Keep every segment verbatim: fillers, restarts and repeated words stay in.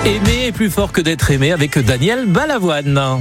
Aimer est plus fort que d'être aimé avec Daniel Balavoine.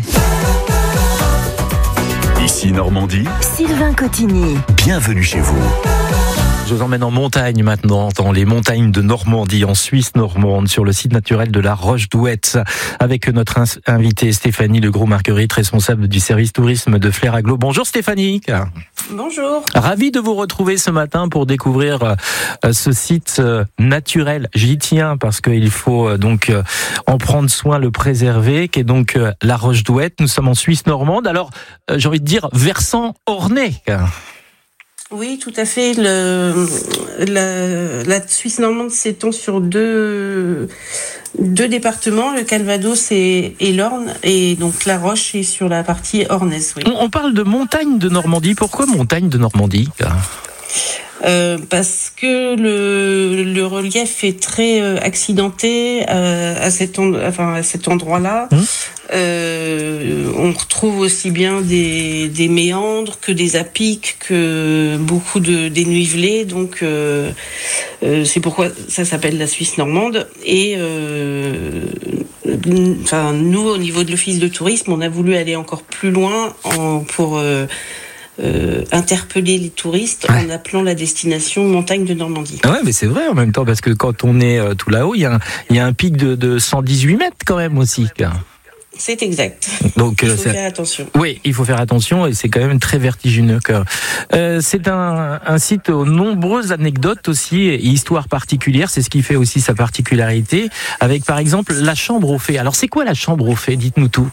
Ici Normandie, Sylvain Cotigny. bienvenue chez vous. Je vous emmène en montagne maintenant, dans les montagnes de Normandie, en Suisse normande, sur le site naturel de la Roche-Douette, avec notre invitée Stéphanie Legros-Marguerite, responsable du service tourisme de Flair Agglo. Bonjour Stéphanie. Bonjour. Ravi de vous retrouver ce matin pour découvrir ce site naturel. J'y tiens parce qu'il faut donc en prendre soin, le préserver, qui est donc la Roche-Douette. Nous sommes en Suisse normande. Alors, j'ai envie de dire versant ornais. Oui, tout à fait. Le, la, la Suisse normande s'étend sur deux, deux départements, le Calvados et, et l'Orne, et donc la Roche est sur la partie ornaise. Oui. On, on parle de montagne de Normandie. Pourquoi montagne de Normandie ? Euh, parce que le, le relief est très euh, accidenté euh, à, cet en, enfin, à cet endroit-là. Mmh. Euh, on retrouve aussi bien des, des méandres que des apics, que beaucoup de dénivelés. Donc, euh, euh, c'est pourquoi ça s'appelle la Suisse normande. Et euh, enfin, nous, au niveau de l'office de tourisme, on a voulu aller encore plus loin en, pour... Euh, Euh, interpeller les touristes ouais. en appelant la destination montagne de Normandie. Ouais, mais c'est vrai en même temps, parce que quand on est euh, tout là-haut, il y a un, il y a un pic de, de cent dix-huit mètres quand même aussi. C'est exact. Donc, il euh, faut c'est... faire attention. Oui, il faut faire attention et c'est quand même très vertigineux. Euh, c'est un, un site aux nombreuses anecdotes aussi et histoires particulières. C'est ce qui fait aussi sa particularité. Avec par exemple la chambre au fait. Alors c'est quoi la chambre au fait ? Dites-nous tout.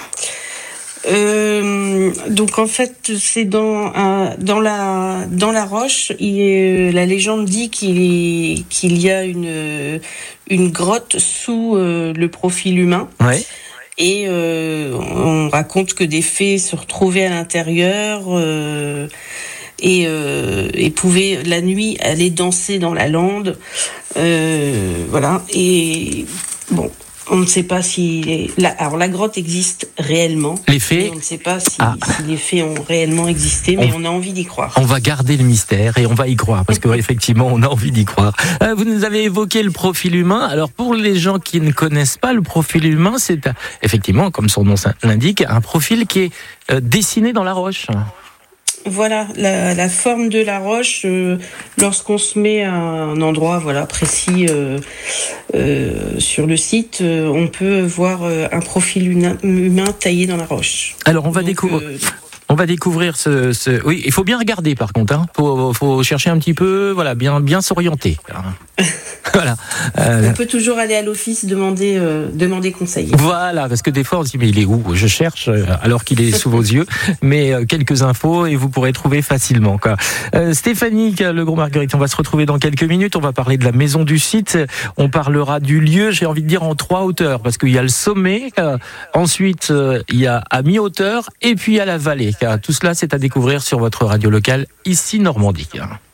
Euh, donc en fait c'est dans un, dans la dans la roche. Il est, la légende dit qu'il est, qu'il y a une une grotte sous euh, le profil humain. Ouais. Et euh, on raconte que des fées se retrouvaient à l'intérieur euh, et, euh, et pouvaient la nuit aller danser dans la lande. Euh, voilà. Et bon. On ne sait pas si... La, alors, la grotte existe réellement. Les fées ? On ne sait pas si, ah. si les fées ont réellement existé, mais on, on a envie d'y croire. On va garder le mystère et on va y croire, parce qu'effectivement, on a envie d'y croire. Euh, vous nous avez évoqué le profil humain. Alors, pour les gens qui ne connaissent pas le profil humain, c'est effectivement, comme son nom l'indique, un profil qui est euh, dessiné dans la roche. Voilà, la, la forme de la roche, euh, lorsqu'on se met à un endroit voilà, précis euh, euh, sur le site, euh, on peut voir euh, un profil humain, humain taillé dans la roche. Alors on va Donc, découvrir... Euh, On va découvrir ce, ce... Oui, il faut bien regarder par contre. Hein. Faut, faut chercher un petit peu, voilà, bien, bien s'orienter. Voilà. Euh... On peut toujours aller à l'office demander, euh, demander conseil. Voilà, parce que des fois on se dit mais il est où ? Je cherche alors qu'il est sous vos yeux. Mais euh, quelques infos et vous pourrez trouver facilement. Quoi. Euh, Stéphanie Legros-Marguerite, on va se retrouver dans quelques minutes. On va parler de la maison du site. On parlera du lieu. J'ai envie de dire en trois hauteurs parce qu'il y a le sommet. Euh, ensuite euh, il y a à mi-hauteur et puis il y a la vallée. Tout cela, c'est à découvrir sur votre radio locale, ici Normandie.